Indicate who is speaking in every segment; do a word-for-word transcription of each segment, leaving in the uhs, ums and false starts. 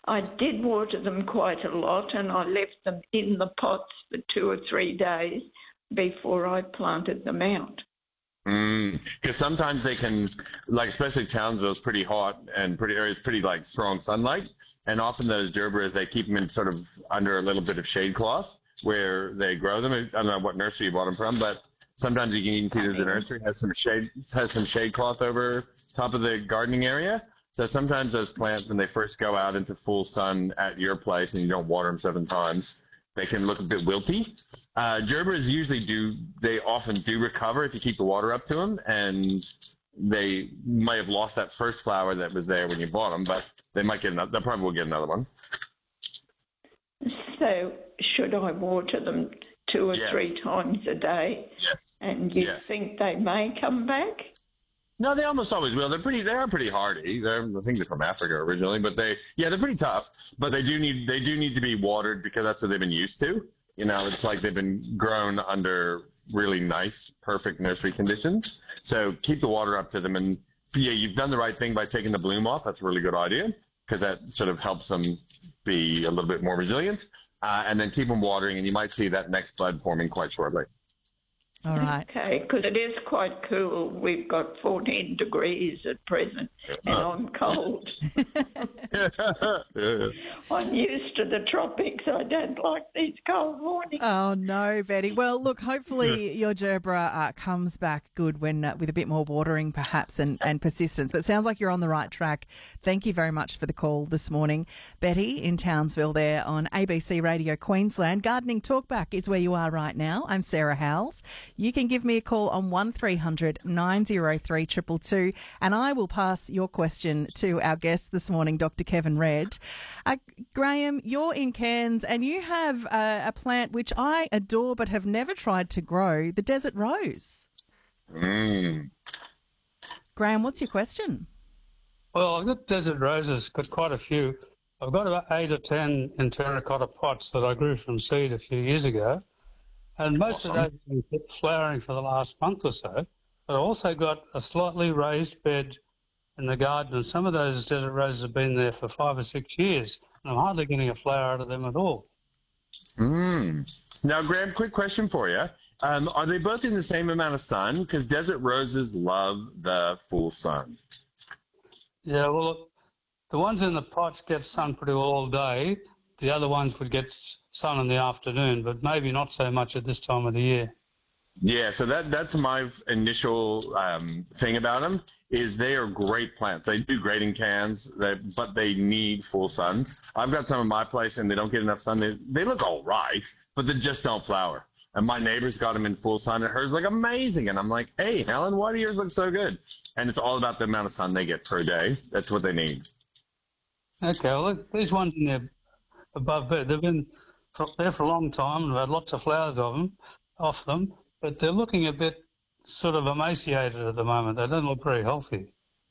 Speaker 1: I did water them quite a lot, and I left them in the pots for two or three days before I planted them out.
Speaker 2: Because mm, sometimes they can, like especially Townsville is pretty hot and pretty areas pretty like strong sunlight, and often those gerberas they keep them in sort of under a little bit of shade cloth where they grow them. I don't know what nursery you bought them from, but sometimes you can even see that the nursery has some shade has some shade cloth over top of the gardening area. So sometimes those plants, when they first go out into full sun at your place and you don't water them seven times, they can look a bit wilty. Uh, gerberas usually do, they often do recover if you keep the water up to them, and they might have lost that first flower that was there when you bought them, but they might get another, they probably will get another one.
Speaker 1: So should I water them two or
Speaker 2: yes.
Speaker 1: three times a day?
Speaker 2: Yes.
Speaker 1: And you
Speaker 2: yes.
Speaker 1: think they may come back?
Speaker 2: No, they almost always will. They're pretty. They are pretty hardy. They're, I think they're from Africa originally, but they, yeah, they're pretty tough. But they do need, they do need to be watered because that's what they've been used to. You know, it's like they've been grown under really nice, perfect nursery conditions. So keep the water up to them, and yeah, you've done the right thing by taking the bloom off. That's a really good idea because that sort of helps them be a little bit more resilient. Uh, and then keep them watering, and you might see that next bud forming quite shortly.
Speaker 3: All right.
Speaker 1: Okay, because it is quite cool. We've got fourteen degrees at present, and I'm cold. I'm used to the tropics. I don't like these cold mornings.
Speaker 3: Oh, no, Betty. Well, look, hopefully your gerbera uh, comes back good when uh, with a bit more watering perhaps and, and persistence. But it sounds like you're on the right track. Thank you very much for the call this morning. Betty in Townsville there on A B C Radio Queensland. Gardening Talkback is where you are right now. I'm Sarah Howells. You can give me a call on one three hundred nine oh three two two two, and I will pass your question to our guest this morning, Doctor Kevin Red. Uh, Graham, you're in Cairns and you have uh, a plant which I adore but have never tried to grow, the desert rose.
Speaker 2: Mm.
Speaker 3: Graham, what's your question?
Speaker 4: Well, I've got desert roses, got quite a few. I've got about eight or ten in terracotta pots that I grew from seed a few years ago. And most awesome. of those have been flowering for the last month or so. But I've also got a slightly raised bed in the garden, and some of those desert roses have been there for five or six years, and I'm hardly getting a flower out of them at all.
Speaker 2: Mm. Now, Graham, quick question for you. Um, are they both in the same amount of sun? Because desert roses love the full sun.
Speaker 4: Yeah, well, the ones in the pots get sun pretty well all day. The other ones would get sun in the afternoon, but maybe not so much at this time of the year.
Speaker 2: Yeah, so that that's my initial um, thing about them is they are great plants. They do great in cans, they, but they need full sun. I've got some in my place, and they don't get enough sun. They, they look all right, but they just don't flower. And my neighbor's got them in full sun, and hers look amazing. And I'm like, hey, Helen, why do yours look so good? And it's all about the amount of sun they get per day. That's what they need.
Speaker 4: Okay, well, look, these ones in there above bed, they've been there for a long time, and I've had lots of flowers of them, off them, but they're looking a bit sort of emaciated at the moment. They don't look very healthy.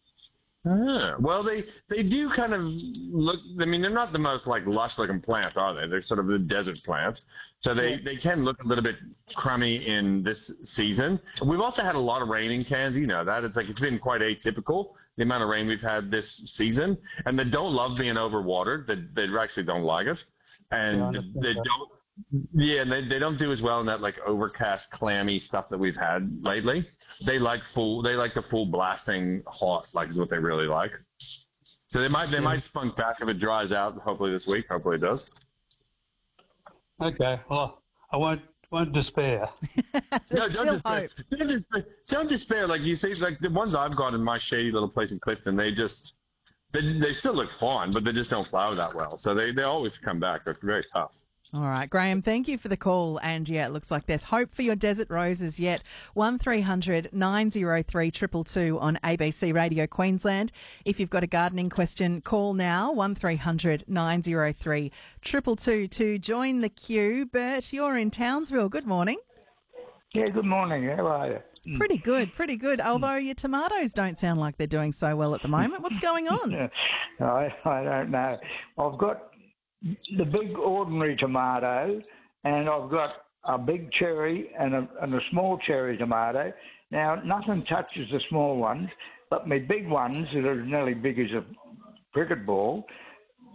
Speaker 2: Ah, well, they, they do kind of look, I mean, they're not the most, like, lush-looking plant, are they? They're sort of the desert plant. So they, they can look a little bit crummy in this season. We've also had a lot of rain in Cairns. You know that. It's like it's been quite atypical, the amount of rain we've had this season. And they don't love being overwatered. They, they actually don't like it. And yeah, they that. don't. Yeah, they they don't do as well in that like overcast, clammy stuff that we've had lately. They like full. They like the full blasting hot, like is what they really like. So they might they yeah. might spunk back if it dries out. Hopefully this week. Hopefully it does.
Speaker 4: Okay. Well, I won't won't despair.
Speaker 2: no, don't despair. don't despair. Don't despair. Like you see, like the ones I've got in my shady little place in Clifton, they just they they still look fine, but they just don't flower that well. So they they always come back. They're very tough.
Speaker 3: All right, Graham, thank you for the call. And, yeah, it looks like there's hope for your desert roses yet. one three hundred nine oh three two two two on A B C Radio Queensland. If you've got a gardening question, call now, one three hundred nine oh three two two two to join the queue. Bert, you're in Townsville. Good morning.
Speaker 5: Yeah, good morning. How are you?
Speaker 3: Pretty good, pretty good. Although your tomatoes don't sound like they're doing so well at the moment. What's going on?
Speaker 5: I, I don't know. I've got the big ordinary tomato, and I've got a big cherry and a, and a small cherry tomato. Now, nothing touches the small ones, but my big ones that are nearly big as a cricket ball,